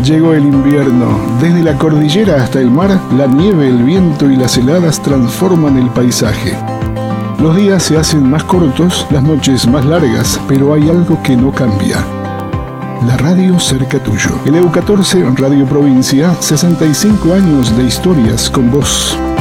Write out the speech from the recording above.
Llegó el invierno. Desde la cordillera hasta el mar, la nieve, el viento y las heladas transforman el paisaje. Los días se hacen más cortos, las noches más largas, pero hay algo que no cambia. La radio cerca tuyo. El EU14 Radio Provincia, 65 años de historias con vos.